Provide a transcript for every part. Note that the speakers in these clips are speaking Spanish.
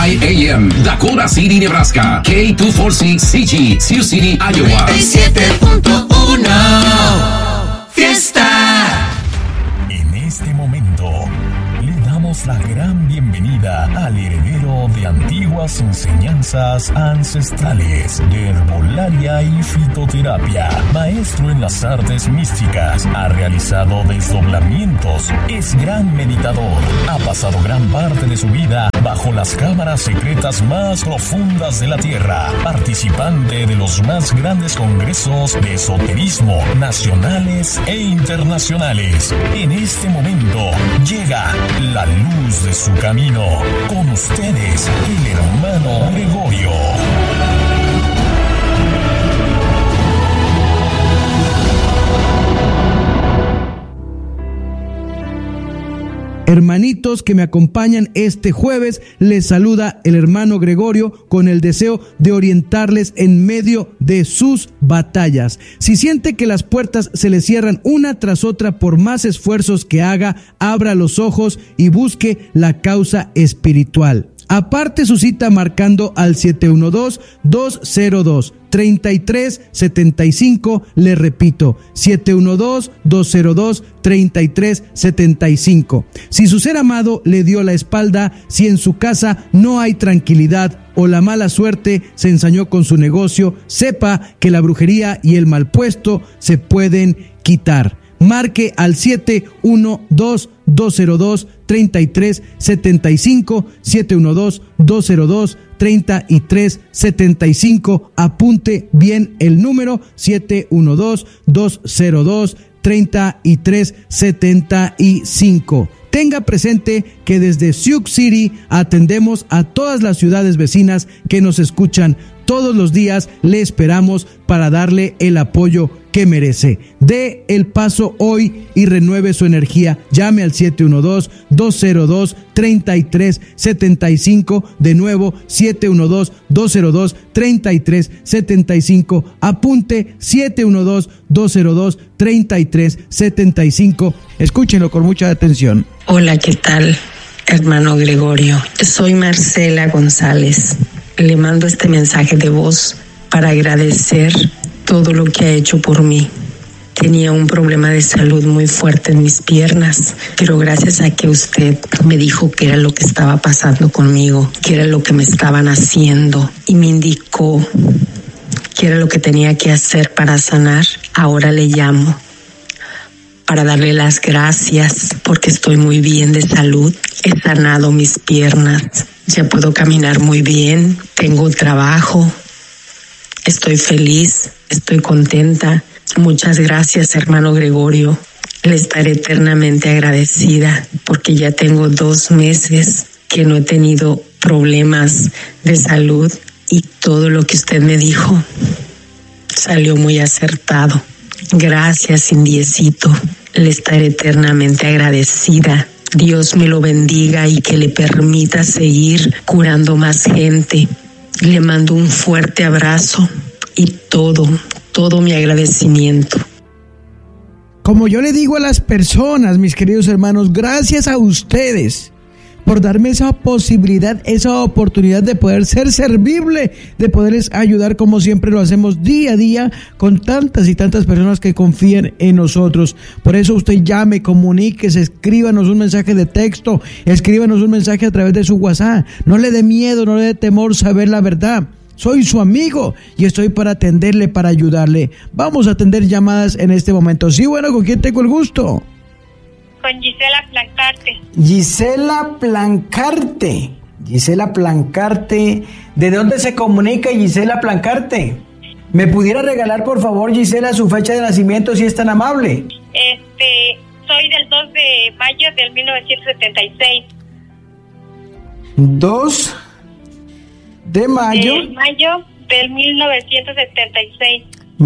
AM, Dakota City, Nebraska. K246CG, Sioux City, Iowa. 97.1 Fiesta. En este momento le damos la gran bienvenida al heredero de antiguas enseñanzas ancestrales de herbolaria y fitoterapia, maestro en las artes místicas, ha realizado desdoblamientos, es gran meditador, ha pasado gran parte de su vida bajo las cámaras secretas más profundas de la Tierra, participante de los más grandes congresos de esoterismo nacionales e internacionales. En este momento llega la luz de su camino. Con ustedes, el hermano Gregorio. Hermanitos que me acompañan este jueves, les saluda el hermano Gregorio con el deseo de orientarles en medio de sus batallas. Si siente que las puertas se le cierran una tras otra por más esfuerzos que haga, abra los ojos y busque la causa espiritual. Aparte su cita marcando al 712-202-3375, le repito, 712-202-3375. Si su ser amado le dio la espalda, si en su casa no hay tranquilidad o la mala suerte se ensañó con su negocio, sepa que la brujería y el mal puesto se pueden quitar. Marque al 712-202-3375, 712-202-3375. Apunte bien el número, 712-202-3375. Tenga presente que desde Sioux City atendemos a todas las ciudades vecinas que nos escuchan. Todos los días le esperamos para darle el apoyo que merece. Dé el paso hoy y renueve su energía. Llame al 712-202-3375. De nuevo, 712-202-3375. Apunte 712-202-3375. Escúchenlo con mucha atención. Hola, ¿qué tal, hermano Gregorio? Soy Marcela González. Le mando este mensaje de voz para agradecer todo lo que ha hecho por mí. Tenía un problema de salud muy fuerte en mis piernas, pero gracias a que usted me dijo qué era lo que estaba pasando conmigo, qué era lo que me estaban haciendo y me indicó qué era lo que tenía que hacer para sanar, ahora le llamo para darle las gracias porque estoy muy bien de salud. He sanado mis piernas, ya puedo caminar muy bien, tengo trabajo, estoy feliz, estoy contenta. Muchas gracias, hermano Gregorio. Le estaré eternamente agradecida porque ya tengo 2 meses que no he tenido problemas de salud y todo lo que usted me dijo salió muy acertado. Gracias, indiecito. Le estaré eternamente agradecida. Dios me lo bendiga y que le permita seguir curando más gente. Le mando un fuerte abrazo y todo mi agradecimiento. Como yo le digo a las personas, mis queridos hermanos, gracias a ustedes por darme esa posibilidad, esa oportunidad de poder ser servible, de poderles ayudar como siempre lo hacemos día a día con tantas y tantas personas que confían en nosotros. Por eso usted llame, comuníquese, escríbanos un mensaje de texto, escríbanos un mensaje a través de su WhatsApp. No le dé miedo, no le dé temor saber la verdad. Soy su amigo y estoy para atenderle, para ayudarle. Vamos a atender llamadas en este momento. Sí, bueno, ¿con quién tengo el gusto? Con Gisela Plancarte. Gisela Plancarte. Gisela Plancarte. ¿De dónde se comunica Gisela Plancarte? ¿Me pudiera regalar, por favor, Gisela, su fecha de nacimiento, si es tan amable? Soy del 2 de mayo del 1976. 2 de mayo. De mayo del 1976.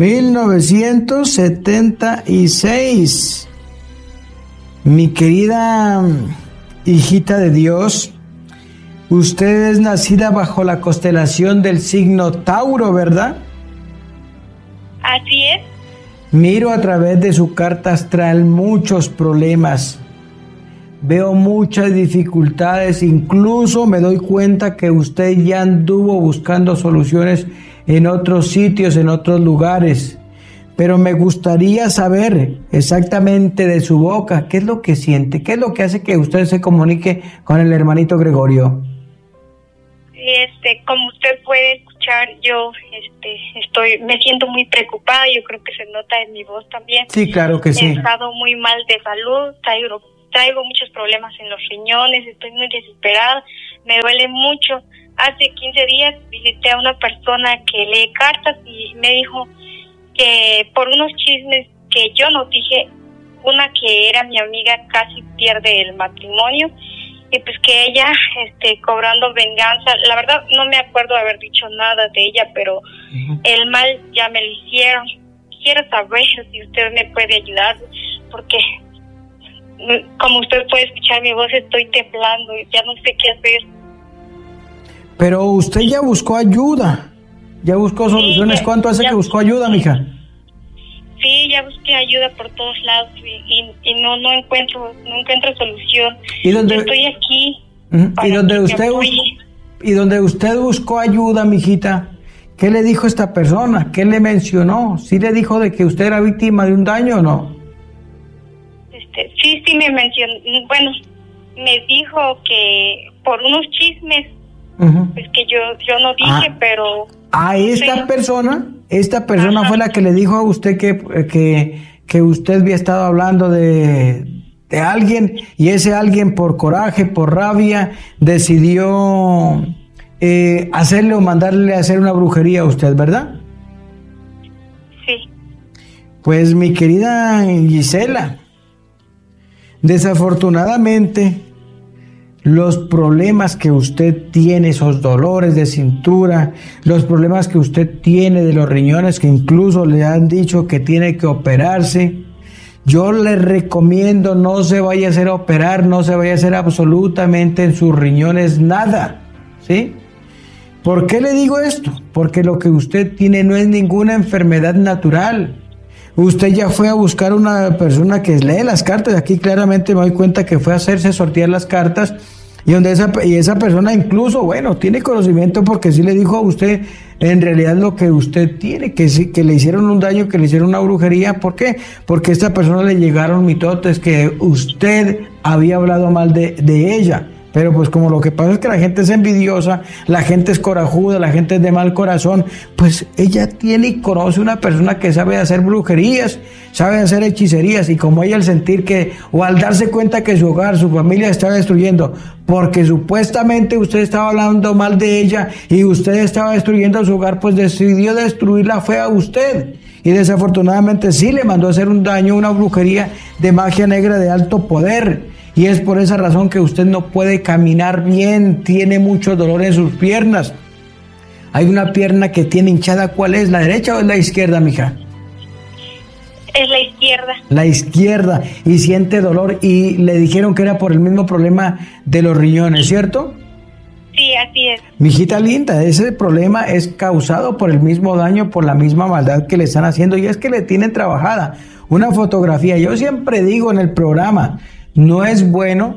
1976. Mi querida hijita de Dios, usted es nacida bajo la constelación del signo Tauro, ¿verdad? Así es. Miro a través de su carta astral muchos problemas, veo muchas dificultades, incluso me doy cuenta que usted ya anduvo buscando soluciones en otros sitios, en otros lugares. Pero me gustaría saber exactamente de su boca qué es lo que siente, qué es lo que hace que usted se comunique con el hermanito Gregorio. Como usted puede escuchar, yo me siento muy preocupada. Yo creo que se nota en mi voz también. Sí, claro que sí. He estado muy mal de salud, traigo muchos problemas en los riñones, estoy muy desesperada, me duele mucho. Hace 15 días visité a una persona que lee cartas y me dijo que por unos chismes que yo no dije, una que era mi amiga casi pierde el matrimonio, y pues que ella cobrando venganza, la verdad no me acuerdo haber dicho nada de ella, pero el mal ya me lo hicieron. Quiero saber si usted me puede ayudar, porque como usted puede escuchar mi voz, estoy temblando, ya no sé qué hacer. Pero usted ya buscó ayuda, ya buscó soluciones. Sí, ¿cuánto hace que buscó ayuda, mija? Sí, ya busqué ayuda por todos lados y no encuentro solución. ¿Y dónde, yo estoy aquí? ¿Y donde usted buscó ayuda, mijita? ¿Qué le dijo esta persona? ¿Qué le mencionó? ¿Sí le dijo de que usted era víctima de un daño o no? Sí me mencionó. Bueno, me dijo que por unos chismes, pues que yo no dije, pero... Esta persona fue la que le dijo a usted que usted había estado hablando de alguien, y ese alguien por coraje, por rabia, decidió hacerle o mandarle a hacer una brujería a usted, ¿verdad? Sí. Pues mi querida Gisela, desafortunadamente los problemas que usted tiene, esos dolores de cintura, los problemas que usted tiene de los riñones, que incluso le han dicho que tiene que operarse, yo le recomiendo no se vaya a hacer operar, no se vaya a hacer absolutamente en sus riñones nada, ¿sí? ¿Por qué le digo esto? Porque lo que usted tiene no es ninguna enfermedad natural. Usted ya fue a buscar una persona que lee las cartas. Aquí claramente me doy cuenta que fue a hacerse sortear las cartas, y esa persona incluso, bueno, tiene conocimiento porque sí le dijo a usted en realidad lo que usted tiene, que sí, que le hicieron un daño, que le hicieron una brujería. ¿Por qué? Porque a esta persona le llegaron mitotes que usted había hablado mal de ella. Pero pues como lo que pasa es que la gente es envidiosa, la gente es corajuda, la gente es de mal corazón, pues ella tiene y conoce una persona que sabe hacer brujerías, sabe hacer hechicerías, y como ella al sentir que, o al darse cuenta que su hogar, su familia estaba destruyendo, porque supuestamente usted estaba hablando mal de ella y usted estaba destruyendo su hogar, pues decidió destruirla fue a usted. Y desafortunadamente sí le mandó a hacer un daño, una brujería de magia negra de alto poder. Y es por esa razón que usted no puede caminar bien, tiene mucho dolor en sus piernas. Hay una pierna que tiene hinchada, ¿cuál es? ¿La derecha o es la izquierda, mija? Es la izquierda. La izquierda, y siente dolor, y le dijeron que era por el mismo problema de los riñones, ¿cierto? Sí, así es. Mijita linda, ese problema es causado por el mismo daño, por la misma maldad que le están haciendo, y es que le tienen trabajada una fotografía. Yo siempre digo en el programa, no es bueno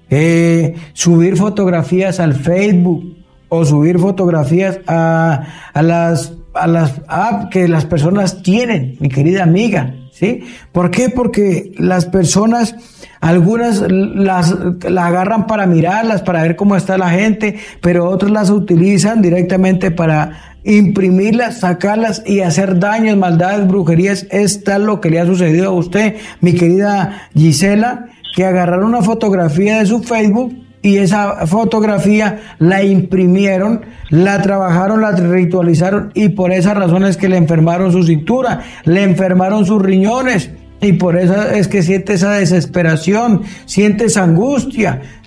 subir fotografías al Facebook o subir fotografías a las apps que las personas tienen, mi querida amiga, ¿sí? ¿Por qué? Porque las personas, algunas las agarran para mirarlas, para ver cómo está la gente, pero otras las utilizan directamente para imprimirlas, sacarlas y hacer daños, maldades, brujerías. Es tal lo que le ha sucedido a usted, mi querida Gisela, que agarraron una fotografía de su Facebook y esa fotografía la imprimieron, la trabajaron, la ritualizaron, y por esa razón es que le enfermaron su cintura, le enfermaron sus riñones, y por eso es que siente esa desesperación, siente esa angustia,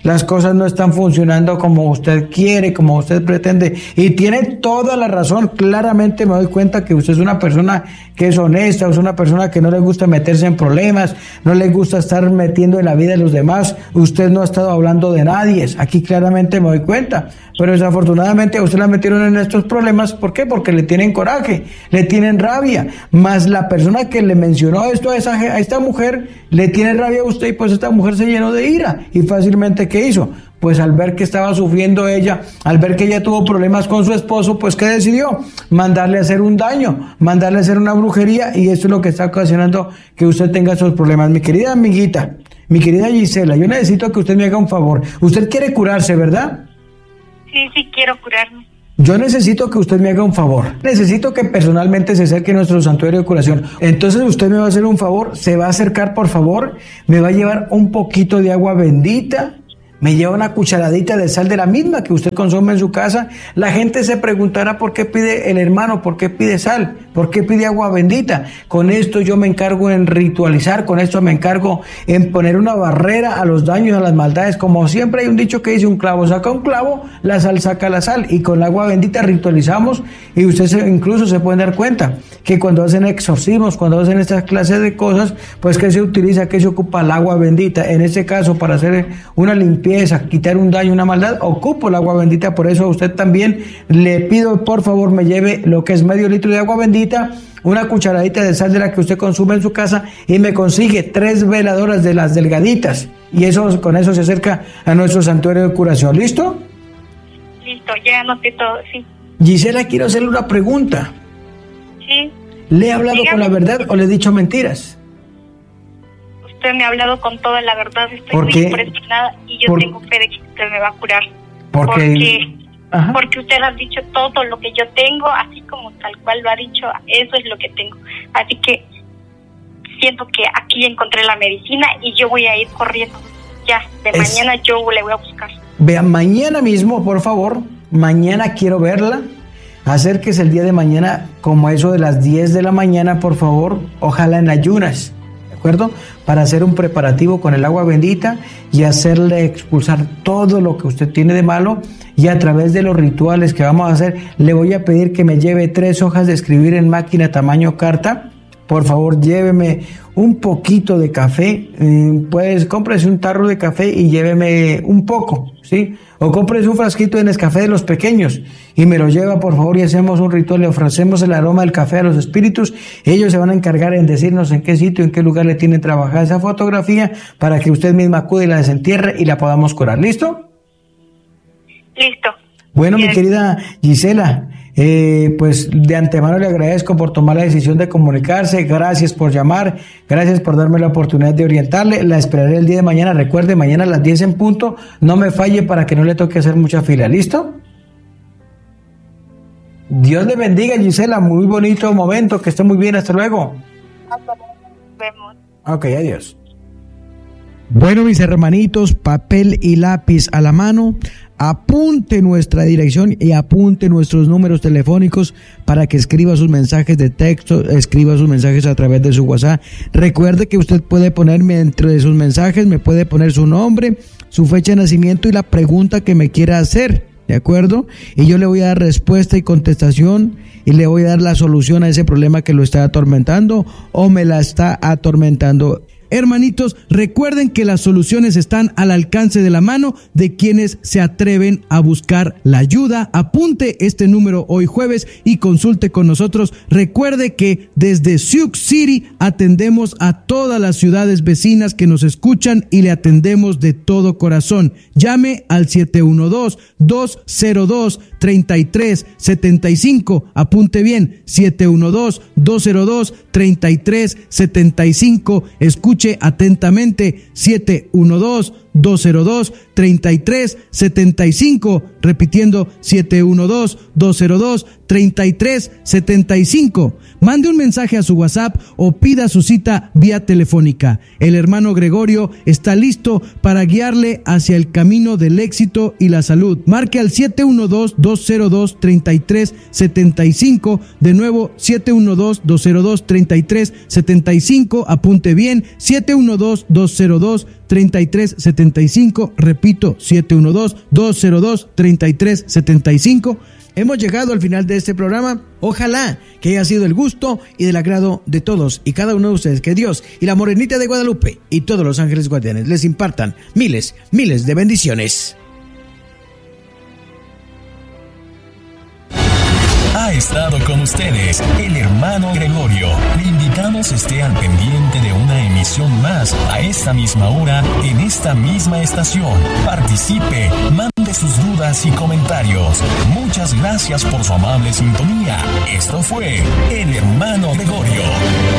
las cosas no están funcionando como usted quiere, como usted pretende, y tiene toda la razón. Claramente me doy cuenta que usted es una persona que es honesta, es una persona que no le gusta meterse en problemas, no le gusta estar metiendo en la vida de los demás. Usted no ha estado hablando de nadie, aquí claramente me doy cuenta, pero desafortunadamente a usted la metieron en estos problemas. ¿Por qué? Porque le tienen coraje, le tienen rabia, más la persona que le mencionó esto a esta mujer le tiene rabia a usted, y pues esta mujer se llenó de ira, y fácilmente ¿qué hizo? Pues al ver que estaba sufriendo ella, al ver que ella tuvo problemas con su esposo, pues ¿qué decidió? Mandarle a hacer un daño, mandarle a hacer una brujería, y esto es lo que está ocasionando que usted tenga esos problemas. Mi querida amiguita, mi querida Gisela, yo necesito que usted me haga un favor. Usted quiere curarse, ¿verdad? Sí, quiero curarme. Yo necesito que usted me haga un favor. Necesito que personalmente se acerque a nuestro santuario de curación. Entonces usted me va a hacer un favor, se va a acercar, por favor, me va a llevar un poquito de agua bendita, me lleva una cucharadita de sal de la misma que usted consume en su casa. La gente se preguntará por qué pide el hermano, por qué pide sal, por qué pide agua bendita. Con esto yo me encargo en ritualizar, con esto me encargo en poner una barrera a los daños, a las maldades. Como siempre hay un dicho que dice: un clavo saca un clavo, la sal saca la sal. Y con el agua bendita ritualizamos, y usted incluso se puede dar cuenta que cuando hacen exorcismos, cuando hacen estas clases de cosas, pues que se utiliza, que se ocupa el agua bendita. En este caso, para hacer una limpieza, quitar un daño, una maldad, ocupo el agua bendita. Por eso a usted también le pido, por favor, me lleve lo que es medio litro de agua bendita, una cucharadita de sal de la que usted consume en su casa, y me consigue 3 veladoras de las delgaditas, y eso, con eso se acerca a nuestro santuario de curación. ¿Listo? Listo, ya anoté todo, sí. Gisela, quiero hacerle una pregunta. Sí. ¿Le he hablado con la verdad o le he dicho mentiras? Usted me ha hablado con toda la verdad, estoy ¿Por muy qué? impresionada, y yo tengo fe de que usted me va a curar. Porque usted ha dicho todo lo que yo tengo, así como tal cual lo ha dicho, eso es lo que tengo. Así que siento que aquí encontré la medicina, y yo voy a ir corriendo. Ya, mañana yo le voy a buscar. Vea, mañana mismo, por favor, mañana quiero verla. Acérquese el día de mañana, como eso de las 10 de la mañana, por favor, ojalá en ayunas, ¿de acuerdo? Para hacer un preparativo con el agua bendita y hacerle expulsar todo lo que usted tiene de malo. Y a través de los rituales que vamos a hacer, le voy a pedir que me lleve 3 hojas de escribir en máquina tamaño carta. Por favor, lléveme un poquito de café, pues cómprese un tarro de café y lléveme un poco, ¿sí? O cómprese un frasquito de Nescafé de los pequeños y me lo lleva, por favor, y hacemos un ritual, le ofrecemos el aroma del café a los espíritus. Ellos se van a encargar en decirnos en qué sitio, en qué lugar le tienen trabajada esa fotografía, para que usted misma acude y la desentierre y la podamos curar. ¿Listo? Listo. Bueno, mi querida Gisela, pues de antemano le agradezco por tomar la decisión de comunicarse. Gracias por llamar, gracias por darme la oportunidad de orientarle. La esperaré el día de mañana. Recuerde, mañana a las 10 en punto, no me falle para que no le toque hacer mucha fila. ¿Listo? Dios le bendiga, Gisela, muy bonito momento, que esté muy bien, hasta luego. Hasta luego, nos vemos. Ok, adiós. Bueno, mis hermanitos, papel y lápiz a la mano, apunte nuestra dirección y apunte nuestros números telefónicos para que escriba sus mensajes de texto, escriba sus mensajes a través de su WhatsApp. Recuerde que usted puede ponerme entre sus mensajes, me puede poner su nombre, su fecha de nacimiento y la pregunta que me quiera hacer, ¿de acuerdo? Y yo le voy a dar respuesta y contestación, y le voy a dar la solución a ese problema que lo está atormentando o me la está atormentando. Hermanitos, recuerden que las soluciones están al alcance de la mano de quienes se atreven a buscar la ayuda. Apunte este número hoy jueves y consulte con nosotros. Recuerde que desde Sioux City atendemos a todas las ciudades vecinas que nos escuchan y le atendemos de todo corazón. Llame al 712-202-3375. Apunte bien, 712-202-3375. Escuche atentamente, 712-202-3375, repitiendo, 712-202-3375. Mande un mensaje a su WhatsApp o pida su cita vía telefónica. El hermano Gregorio está listo para guiarle hacia el camino del éxito y la salud. Marque al 712-202-3375, de nuevo 712-202-3375, apunte bien, 712-202-3375. 202-3375, repito, 712-202-3375. Hemos llegado al final de este programa. Ojalá que haya sido el gusto y del agrado de todos y cada uno de ustedes. Que Dios y la Morenita de Guadalupe y todos los ángeles guardianes les impartan miles de bendiciones. Ha estado con ustedes el hermano Gregorio. Le invitamos esté al pendiente de una emisión más a esta misma hora en esta misma estación. Participe, mande sus dudas y comentarios. Muchas gracias por su amable sintonía. Esto fue el hermano Gregorio.